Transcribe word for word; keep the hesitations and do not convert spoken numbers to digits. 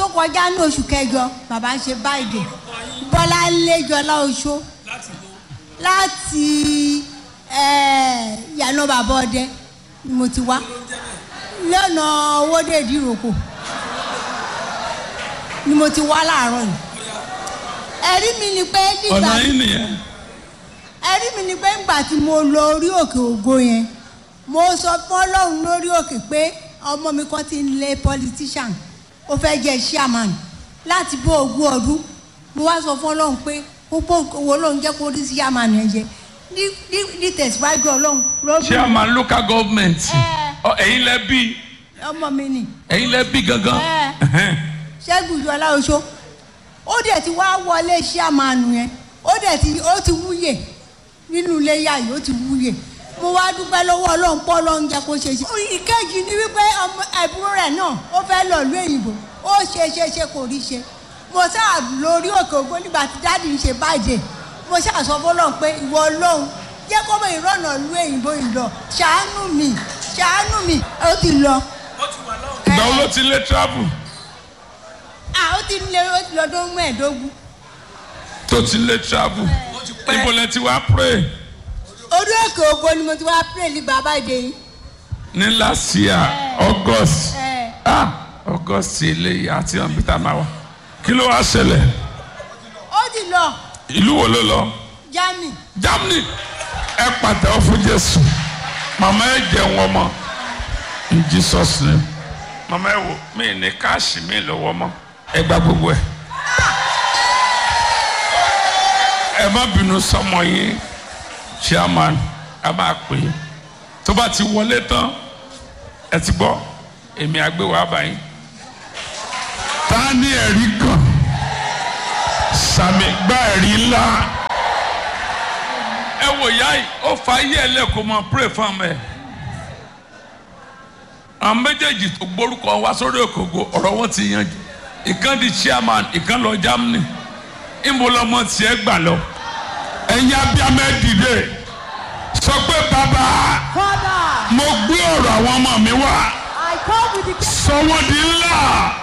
kọjá ní oṣù kẹjọ bàbá ń ṣe báyìí Bọ́lá Lẹ́jọ́lá Oṣó láti yànnà bàbá ọdẹ ni mo ti wá lọ́nà owóde ìdíròkò ni mo ti wá láàárọ̀ yìí. ẹ̀rí mi ni pé nígbà ọ̀nà yìí nìyẹn. ẹ̀rí mi ni pé nígbà tí mo lọ orí òkè ògo yẹn mo sọ fún Ọlọ́run lórí òkè pé ọmọ mi kan ti ń lé politician ó fẹ́ jẹ́ chairman láti bó ogún ọdún mo wá sọ fún Ọlọ́run pé gbogbo owó Ọlọ́run jẹ́ kó rí sí chairman ẹ̀ jẹ́ ní tẹ̀síwájú Ọlọ́run lọ́dún. chairman local government ẹ̀yin lẹ bí. ọmọ mi ni. ẹ̀yin lẹ bí gangan. Ṣẹ́gun Ìjọlá Oṣó ó dẹ̀ ti wá wọlé chairman yẹn ó dẹ̀ ti ó ti wúyè nínú ilé yá yìí ó ti wúyè mo wá dúpẹ́ lọ́wọ́ Ọlọ́run pọ́ Ọlọ́run jẹ́ kó ṣe ṣe. ìkejì ni wípé ẹ̀bùrú rẹ̀ náà ó fẹ́ lọ ìlú òyìnbó ó ṣe ṣe ṣe kò rí ṣe mo sáà lórí òkè ògbó nígbà tí dáàdì ń ṣe báyìí mo ṣáà sọ fọ́lọ́run pé ìwọ Ọlọ́run jẹ́ kó mọ ìrọ̀nà ìlú òyìnbó yìí lọ ṣàánú mi ṣàánú mi ó ti lọ. ìgbà wo ló ti lé travel. ah ó ti lé lọ́dún mẹ́ẹ̀ẹ́dógún. tó ti lé travel ibo lẹ ti wá pray. orí òkè ògo ni mo ti wá pray ní bàbá ìdè yìí. ní last year August ah August eléyìí àti ọ̀nbítà máa wà kí ló wá ṣẹlẹ̀. ó ti lọ. ìlú wo ló lọ. Germany. Germany ẹ pàtẹ́wọ́ fún Jésù màmá ẹ jẹun ọmọ in Jesus name màmá ẹ wò mí ní káàṣì mi lọ́wọ́ mọ́ ẹ gba gbogbo ẹ. ẹ má bínú sọmọ yín chairman a máa pè é tó bá ti wọlé tán ẹ ti gbọ́ èmi àgbéwò àbáyín. ta ni ẹ̀rí kan sàmì gbá ẹ̀rí ńlá. ẹ wò yá yìí ó fa ayé ẹ lẹ́kọ̀ọ́ máa pray fún ọmọ ẹ. àwọn méjèèjì tó gbórúkọ wá sórí òkòkò ọ̀rọ̀ wọn ti yanjú ìkan di chairman ìkan lọ Germany ìmọ̀ lọ́mọ tiẹ̀ gbà lọ. ẹ̀yin abiyamọ dìde sọ pé bàbá mo gbé ọ̀rọ̀ àwọn ọmọ mi wá sọ wọ́n di ńlá